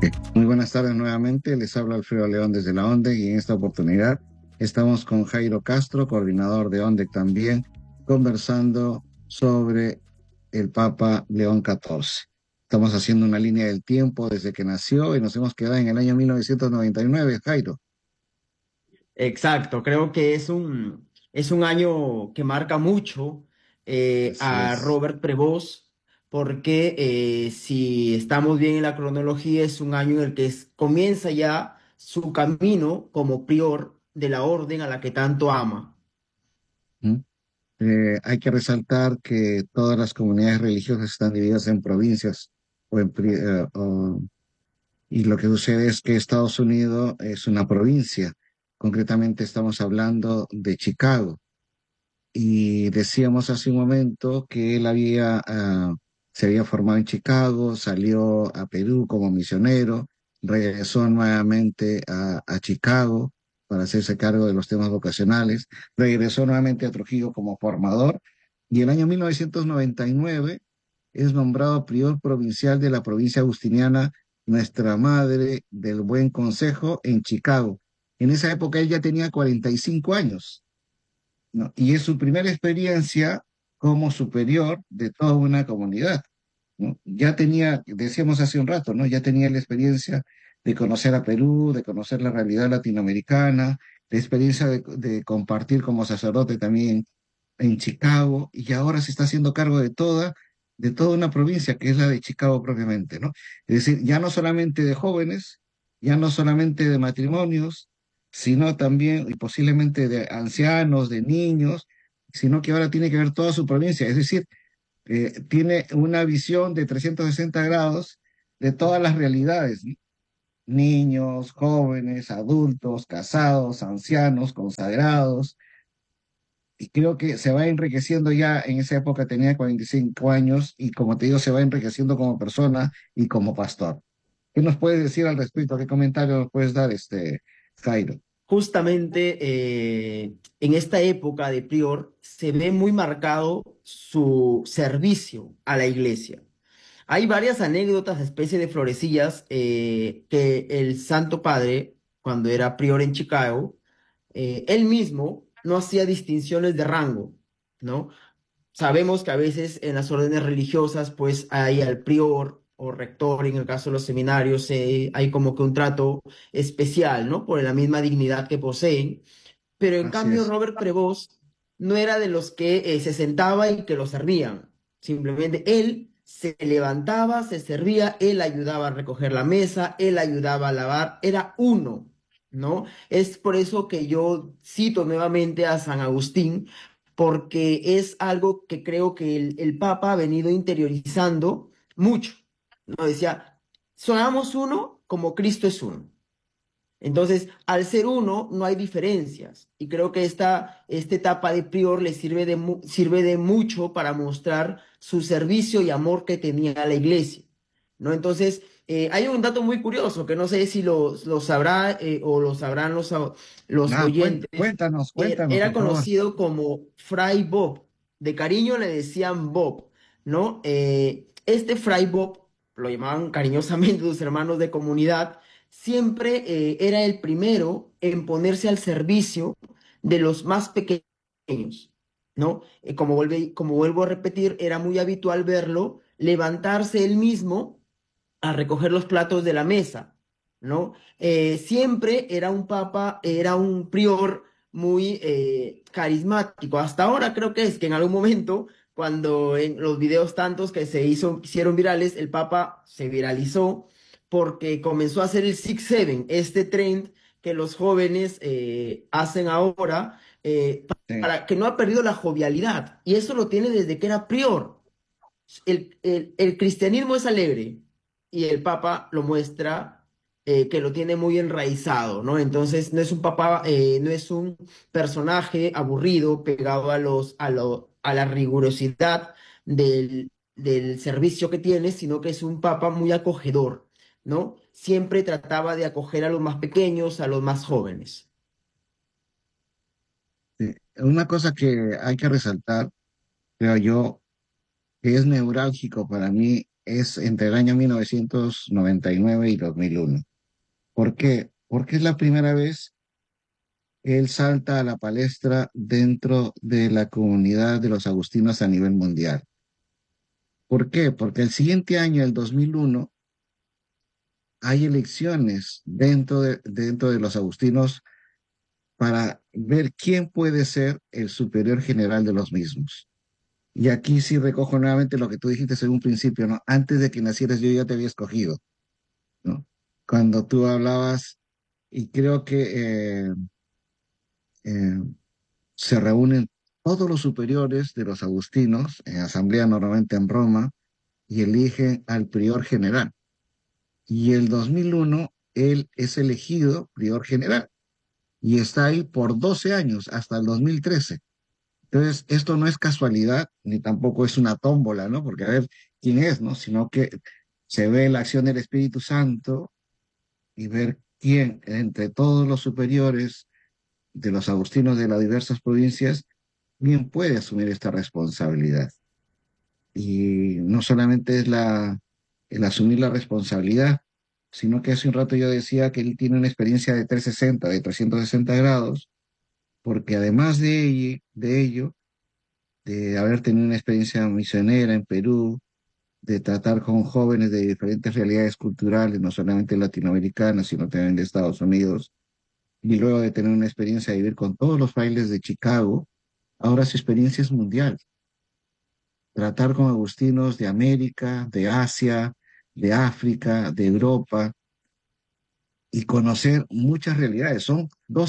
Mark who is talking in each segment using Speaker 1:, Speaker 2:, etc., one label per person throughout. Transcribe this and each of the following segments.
Speaker 1: Muy buenas tardes nuevamente, les habla Alfredo León desde la ONDE y en esta oportunidad estamos con Jairo Castro, coordinador de ONDE también, conversando sobre el Papa León XIV. Estamos haciendo una línea del tiempo desde que nació y nos hemos quedado en el año 1999, Jairo.
Speaker 2: Exacto, creo que es un año que marca mucho
Speaker 1: Así
Speaker 2: a
Speaker 1: es.
Speaker 2: Robert Prevost, porque si estamos bien en la cronología, es un año en el que comienza ya su camino como prior de la orden a la que tanto ama.
Speaker 1: ¿Mm? Hay que resaltar que todas las comunidades religiosas están divididas en provincias o y lo que sucede es que Estados Unidos es una provincia. Concretamente estamos hablando de Chicago. Y decíamos hace un momento que él se había formado en Chicago, salió a Perú como misionero, regresó nuevamente a Chicago para hacerse cargo de los temas vocacionales, regresó nuevamente a Trujillo como formador y el año 1999 es nombrado prior provincial de la provincia agustiniana Nuestra Madre del Buen Consejo en Chicago. En esa época él ya tenía 45 años, ¿no? Y es su primera experiencia como superior de toda una comunidad, ¿no? Ya tenía, decíamos hace un rato, ¿no? Ya tenía la experiencia de conocer a Perú, de conocer la realidad latinoamericana, la experiencia de compartir como sacerdote también en Chicago, y ahora se está haciendo cargo de toda una provincia que es la de Chicago propiamente, ¿no? Es decir, ya no solamente de jóvenes, ya no solamente de matrimonios, sino también y posiblemente de ancianos, de niños, sino que ahora tiene que ver toda su provincia. Es decir, tiene una visión de 360 grados de todas las realidades, ¿no? Niños, jóvenes, adultos, casados, ancianos, consagrados. Y creo que se va enriqueciendo ya, en esa época tenía 45 años y como te digo, se va enriqueciendo como persona y como pastor. ¿Qué nos puedes decir al respecto? ¿Qué comentario nos puedes dar, Jairo?
Speaker 2: Justamente en esta época de prior se ve muy marcado su servicio a la iglesia. Hay varias anécdotas, especie de florecillas, que el Santo Padre, cuando era prior en Chicago, él mismo no hacía distinciones de rango, ¿no? Sabemos que a veces en las órdenes religiosas, pues hay al prior o rector, en el caso de los seminarios, hay como que un trato especial, ¿no? Por la misma dignidad que poseen. Pero en
Speaker 1: Así
Speaker 2: cambio,
Speaker 1: es.
Speaker 2: Robert Prevost no era de los que se sentaba y que lo servían. Simplemente él se levantaba, se servía, él ayudaba a recoger la mesa, él ayudaba a lavar, era uno, ¿no? Es por eso que yo cito nuevamente a San Agustín, porque es algo que creo que el Papa ha venido interiorizando mucho, ¿no? Decía, somos uno como Cristo es uno. Entonces, al ser uno, no hay diferencias. Y creo que esta etapa de prior le sirve de mucho para mostrar su servicio y amor que tenía a la iglesia, ¿no? Entonces, hay un dato muy curioso que no sé si lo sabrá o lo sabrán los
Speaker 1: Ah,
Speaker 2: oyentes.
Speaker 1: cuéntanos,
Speaker 2: Era
Speaker 1: por favor.
Speaker 2: conocido como Fray Bob. De cariño le decían Bob, ¿no? Este Fray Bob, lo llamaban cariñosamente sus hermanos de comunidad, siempre era el primero en ponerse al servicio de los más pequeños, ¿no? Como vuelvo a repetir, era muy habitual verlo levantarse él mismo a recoger los platos de la mesa, ¿no? Siempre era un papa, era un prior muy carismático. Hasta ahora creo que es que en algún momento, cuando en los videos tantos que hicieron virales, el papa se viralizó porque comenzó a hacer el Six Seven, este trend que los jóvenes hacen ahora,
Speaker 1: Sí,
Speaker 2: para que no ha perdido la jovialidad. Y eso lo tiene desde que era prior. El cristianismo es alegre y el Papa lo muestra, que lo tiene muy enraizado, ¿no? Entonces no es un Papa, no es un personaje aburrido, pegado a la rigurosidad del servicio que tiene, sino que es un Papa muy acogedor, ¿no? Siempre trataba de acoger a los más pequeños, a los más jóvenes.
Speaker 1: sí. Una cosa que hay que resaltar, creo yo, que es neurálgico para mí es entre el año 1999 y 2001. ¿Por qué? Porque es la primera vez que él salta a la palestra dentro de la comunidad de los agustinos a nivel mundial. ¿Por qué? Porque el siguiente año, el 2001, hay elecciones dentro de los agustinos para ver quién puede ser el superior general de los mismos. Y aquí sí recojo nuevamente lo que tú dijiste en un principio, ¿no? Antes de que nacieras yo ya te había escogido, ¿no? Cuando tú hablabas, y creo que eh, se reúnen todos los superiores de los agustinos en asamblea normalmente en Roma y eligen al prior general. Y el 2001 él es elegido prior general y está ahí por 12 años hasta el 2013. Entonces, esto no es casualidad ni tampoco es una tómbola, ¿no? Porque a ver quién es, ¿no? Sino que se ve la acción del Espíritu Santo y ver quién entre todos los superiores de los agustinos de las diversas provincias, bien puede asumir esta responsabilidad. Y no solamente es el asumir la responsabilidad, sino que hace un rato yo decía que él tiene una experiencia de 360, de 360 grados, porque además de ello, de haber tenido una experiencia misionera en Perú, de tratar con jóvenes de diferentes realidades culturales, no solamente latinoamericanas, sino también de Estados Unidos, y luego de tener una experiencia de vivir con todos los frailes de Chicago, ahora su experiencia es mundial. Tratar con agustinos de América, de Asia, de África, de Europa, y conocer muchas realidades. Son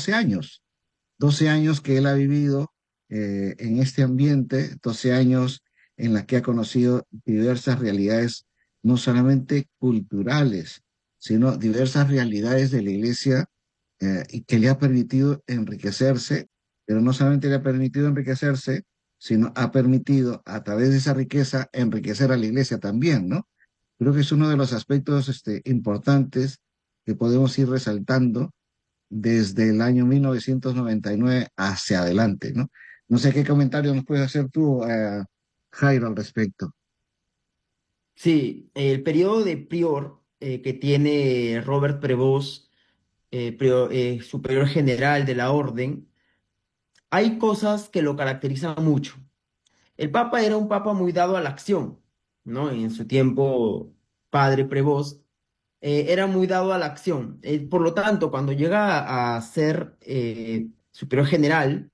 Speaker 1: 12 años que él ha vivido en este ambiente, 12 años en la que ha conocido diversas realidades, no solamente culturales, sino diversas realidades de la iglesia y que le ha permitido enriquecerse, pero no solamente le ha permitido enriquecerse, sino ha permitido a través de esa riqueza enriquecer a la iglesia también, ¿no? Creo que es uno de los aspectos importantes que podemos ir resaltando desde el año 1999 hacia adelante, ¿no? No sé qué comentario nos puedes hacer tú, Jairo, al respecto.
Speaker 2: Sí, el periodo de prior que tiene Robert Prevost, superior general de la orden, hay cosas que lo caracterizan mucho. El Papa era un Papa muy dado a la acción, ¿no? En su tiempo, padre Prevost, era muy dado a la acción. Por lo tanto, cuando llega a ser superior general,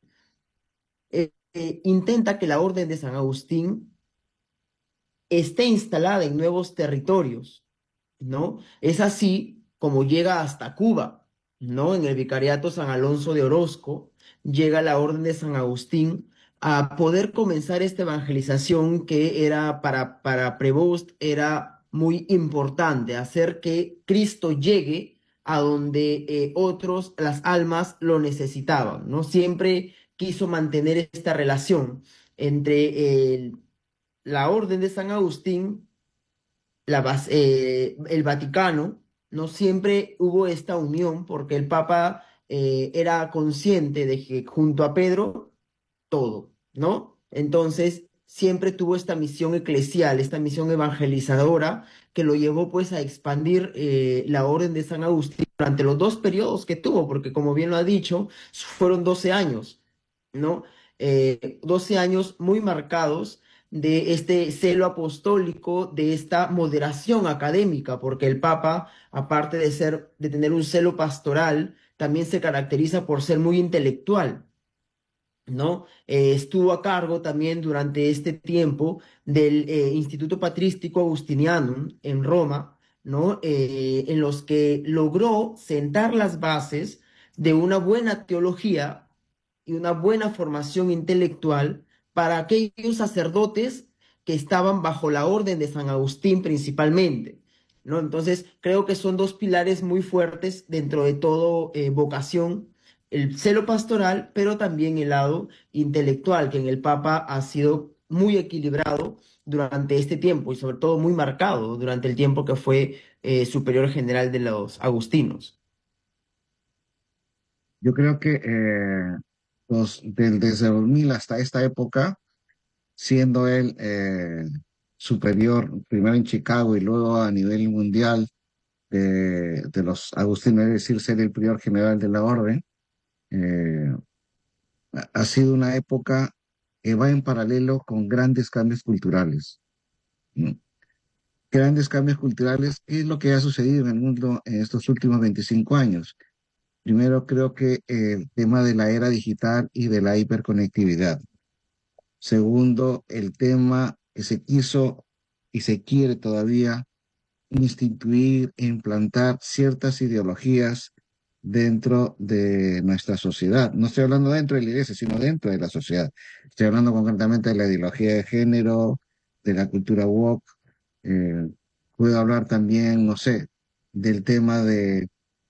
Speaker 2: intenta que la orden de San Agustín esté instalada en nuevos territorios, ¿no? Es así como llega hasta Cuba, ¿no? En el Vicariato San Alonso de Orozco, llega la Orden de San Agustín a poder comenzar esta evangelización que era para Prevost, era muy importante, hacer que Cristo llegue a donde otros, las almas, lo necesitaban, ¿no? Siempre quiso mantener esta relación entre la Orden de San Agustín, el Vaticano, no siempre hubo esta unión porque el Papa era consciente de que junto a Pedro todo, ¿no? Entonces siempre tuvo esta misión eclesial, esta misión evangelizadora que lo llevó pues a expandir la orden de San Agustín durante los dos periodos que tuvo, porque como bien lo ha dicho, fueron 12 años, ¿no? 12 años muy marcados de este celo apostólico, de esta moderación académica, porque el Papa, aparte de ser, de tener un celo pastoral, también se caracteriza por ser muy intelectual. ¿No? Estuvo a cargo también durante este tiempo del Instituto Patrístico Agustinianum en Roma, ¿no? En los que logró sentar las bases de una buena teología y una buena formación intelectual para aquellos sacerdotes que estaban bajo la orden de San Agustín principalmente, ¿no? Entonces, creo que son dos pilares muy fuertes dentro de todo vocación, el celo pastoral, pero también el lado intelectual, que en el Papa ha sido muy equilibrado durante este tiempo y sobre todo muy marcado durante el tiempo que fue superior general de los agustinos.
Speaker 1: Yo creo que desde 2000 hasta esta época, siendo él superior, primero en Chicago y luego a nivel mundial de los agustinos, es decir, ser el prior general de la orden. eh, ha sido una época que va en paralelo con grandes cambios culturales, ¿no? Grandes cambios culturales, ¿qué es lo que ha sucedido en el mundo en estos últimos 25 años? Primero, creo que el tema de la era digital y de la hiperconectividad. Segundo, el tema que se quiso y se quiere todavía instituir e implantar ciertas ideologías dentro de nuestra sociedad. No estoy hablando dentro de la iglesia, sino dentro de la sociedad. Estoy hablando concretamente de la ideología de género, de la cultura woke. Eh, puedo hablar también, no sé, del tema de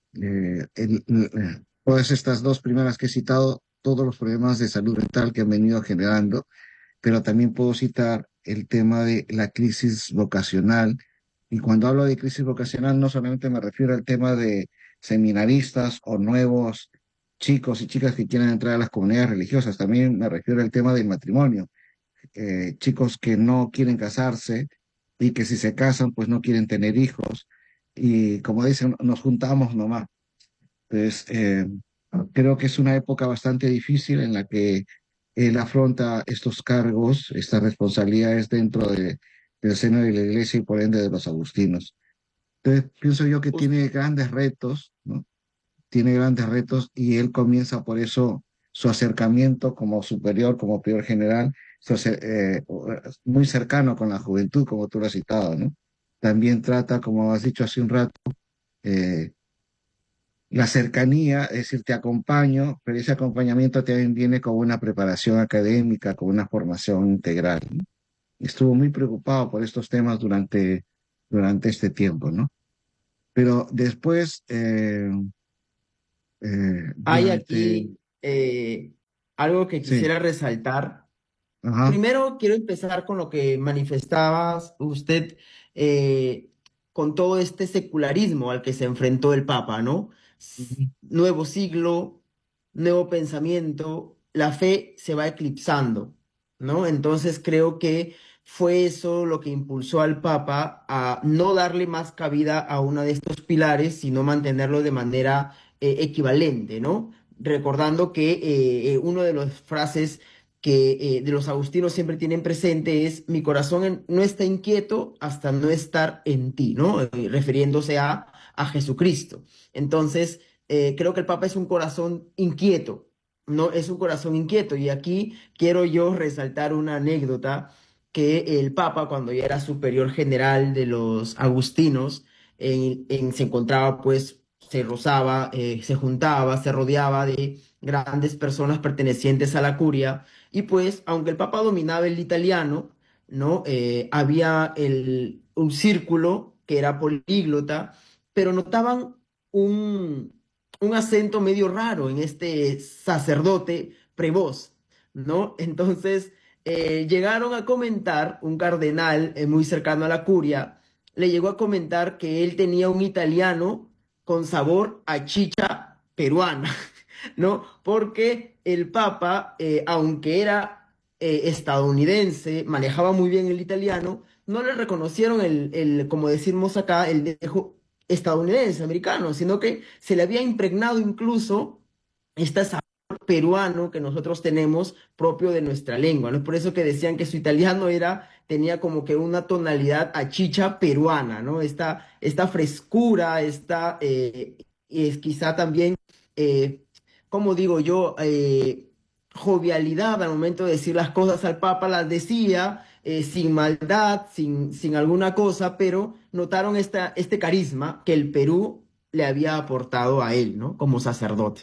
Speaker 1: todas estas dos primeras que he citado, todos los problemas de salud mental que han venido generando, pero también puedo citar el tema de la crisis vocacional. Y cuando hablo de crisis vocacional, no solamente me refiero al tema de seminaristas o nuevos chicos y chicas que quieren entrar a las comunidades religiosas, también me refiero al tema del matrimonio. Chicos que no quieren casarse y que si se casan, pues no quieren tener hijos. Y como dicen, nos juntamos nomás. Entonces, creo que es una época bastante difícil en la que él afronta estos cargos, estas responsabilidades del seno de la iglesia y por ende de los agustinos. Entonces, pienso yo que tiene grandes retos, ¿no? Tiene grandes retos y él comienza por eso su acercamiento como superior, como prior general, muy cercano con la juventud, como tú lo has citado, ¿no? También trata, como has dicho hace un rato, eh, la cercanía, es decir, te acompaño, pero ese acompañamiento también viene con una preparación académica, con una formación integral, ¿no? Estuvo muy preocupado por estos temas durante este tiempo, ¿no? Pero después,
Speaker 2: Hay
Speaker 1: durante,
Speaker 2: aquí algo que
Speaker 1: sí,
Speaker 2: quisiera resaltar.
Speaker 1: ajá,
Speaker 2: Primero quiero empezar con lo que manifestabas usted eh, con todo este secularismo al que se enfrentó el Papa, ¿no?
Speaker 1: ujú,
Speaker 2: Nuevo siglo, nuevo pensamiento, la fe se va eclipsando, ¿no? Entonces creo que fue eso lo que impulsó al Papa a no darle más cabida a uno de estos pilares, sino mantenerlo de manera equivalente, ¿no? Recordando que una de las frases que de los agustinos siempre tienen presente es mi corazón no está inquieto hasta no estar en ti, ¿no? Refiriéndose a Jesucristo. Entonces, creo que el Papa es un corazón inquieto, ¿no? Es un corazón inquieto. Y aquí quiero yo resaltar una anécdota que el Papa, cuando ya era superior general de los agustinos, se encontraba pues se rozaba, se juntaba, se rodeaba de grandes personas pertenecientes a la curia y pues, aunque el Papa dominaba el italiano, ¿no? Había un círculo que era políglota, pero notaban un, un acento medio raro en este sacerdote prevost, ¿no? Entonces, llegaron a comentar, un cardenal muy cercano a la curia, le llegó a comentar que él tenía un italiano con sabor a chicha peruana. ¿No? Porque el Papa, aunque era estadounidense, manejaba muy bien el italiano, no le reconocieron como decimos acá, el dejo estadounidense, americano, sino que se le había impregnado incluso este sabor peruano que nosotros tenemos propio de nuestra lengua, ¿no? Es por eso que decían que su italiano tenía como que una tonalidad a chicha peruana, ¿no? Esta frescura, y es quizá también eh, como digo yo, jovialidad al momento de decir las cosas al Papa, las decía sin maldad, sin alguna cosa, pero notaron este carisma que el Perú le había aportado a él, ¿no? Como sacerdote.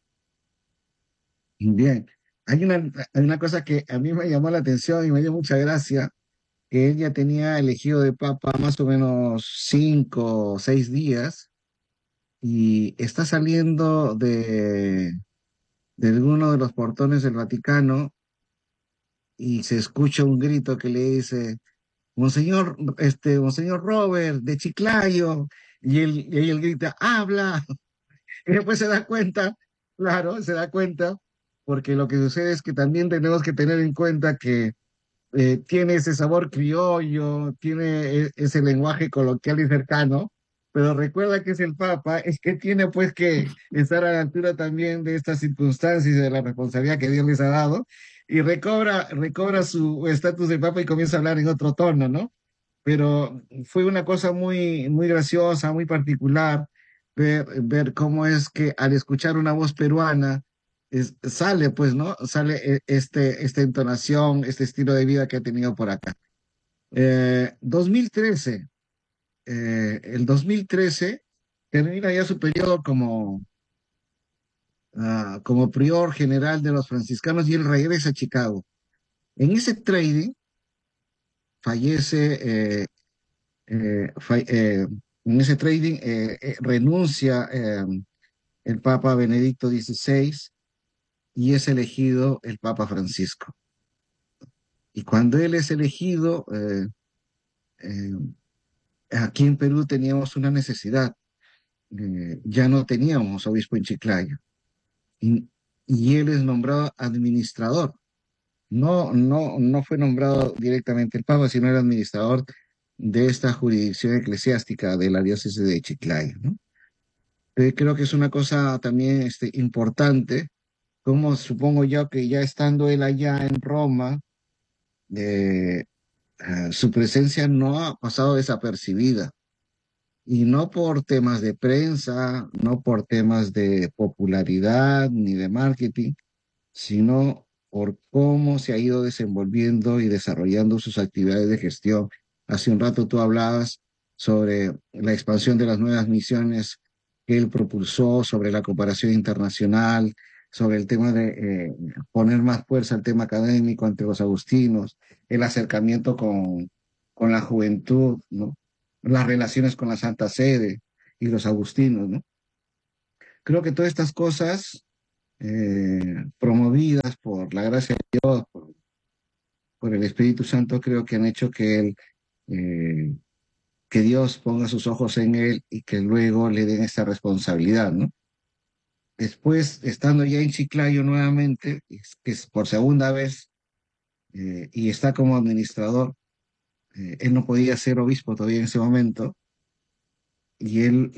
Speaker 1: bien. Hay una cosa que a mí me llamó la atención y me dio mucha gracia, que él ya tenía elegido de papa más o menos 5 o 6 días y está saliendo de alguno de los portones del Vaticano y se escucha un grito que le dice, Monseñor Robert de Chiclayo, y él grita, habla, y después se da cuenta, claro, se da cuenta, porque lo que sucede es que también tenemos que tener en cuenta que tiene ese sabor criollo, tiene ese lenguaje coloquial y cercano, pero recuerda que es el Papa, es que tiene pues que estar a la altura también de estas circunstancias y de la responsabilidad que Dios les ha dado, y recobra su estatus de Papa y comienza a hablar en otro tono, ¿no? Pero fue una cosa muy graciosa, muy particular, ver cómo es que al escuchar una voz peruana, sale, pues, ¿no? Sale esta entonación, este estilo de vida que ha tenido por acá. 2013, el 2013 termina ya su periodo como prior general de los franciscanos y él regresa a Chicago. En ese trading fallece en ese trading renuncia el Papa Benedicto XVI y es elegido el Papa Francisco. Y cuando él es elegido, eh, aquí en Perú teníamos una necesidad. Ya no teníamos obispo en Chiclayo y, y él es nombrado administrador. No fue nombrado directamente el Papa, sino el administrador de esta jurisdicción eclesiástica de la diócesis de Chiclayo, ¿no? Creo que es una cosa también importante, como supongo yo que ya estando él allá en Roma, eh, su presencia no ha pasado desapercibida. Y no por temas de prensa, no por temas de popularidad ni de marketing, sino por cómo se ha ido desenvolviendo y desarrollando sus actividades de gestión. Hace un rato tú hablabas sobre la expansión de las nuevas misiones que él propulsó, sobre la cooperación internacional, sobre el tema de poner más fuerza al tema académico entre los agustinos, el acercamiento con la juventud, ¿no? Las relaciones con la Santa Sede y los agustinos, ¿no? Creo que todas estas cosas promovidas por la gracia de Dios, por el Espíritu Santo, creo que han hecho eh, que Dios ponga sus ojos en él y que luego le den esta responsabilidad, ¿no? Después, estando ya en Chiclayo nuevamente, que es por segunda vez, y está como administrador, él no podía ser obispo todavía en ese momento, y él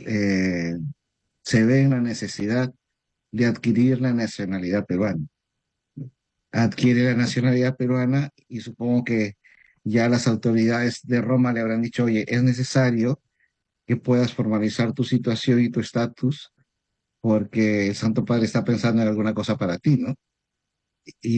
Speaker 1: se ve en la necesidad de adquirir la nacionalidad peruana. Adquiere la nacionalidad peruana y supongo que ya las autoridades de Roma le habrán dicho, oye, es necesario que puedas formalizar tu situación y tu estatus porque el Santo Padre está pensando en alguna cosa para ti, ¿no? Y